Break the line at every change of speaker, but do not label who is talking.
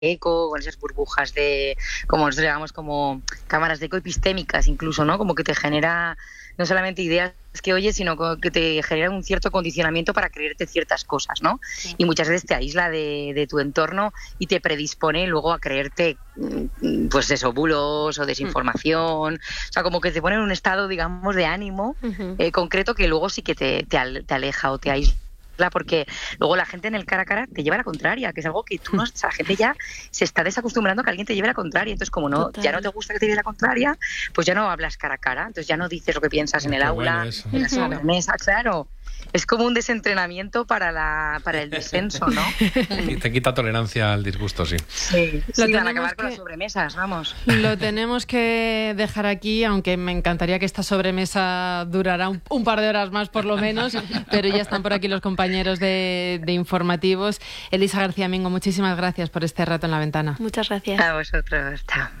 eco, con esas burbujas de, como nosotros llamamos, como cámaras de eco epistémicas incluso, ¿no? Como que te genera no solamente ideas que oyes, sino que te genera un cierto condicionamiento para creerte ciertas cosas, ¿no? Sí. Y muchas veces te aísla de tu entorno y te predispone luego a creerte, pues eso, bulos o desinformación. O sea, como que te pone en un estado, digamos, de ánimo concreto que luego sí que te aleja o te aísla, porque luego la gente en el cara a cara te lleva a la contraria, que es algo que tú no, o sea, la gente ya se está desacostumbrando a que alguien te lleve a la contraria. Entonces, como no, ya no te gusta que te lleve a la contraria, pues ya no hablas cara a cara, entonces ya no dices lo que piensas en el aula, en la sobremesa, claro. Es como un desentrenamiento para el disenso, ¿no?
Y te quita tolerancia al disgusto, sí.
Sí, van a acabar con las sobremesas, vamos.
Lo tenemos que dejar aquí, aunque me encantaría que esta sobremesa durara un par de horas más por lo menos, pero ya están por aquí los compañeros de informativos. Elisa García Mingo, muchísimas gracias por este rato en La Ventana.
Muchas gracias.
A vosotros, chao.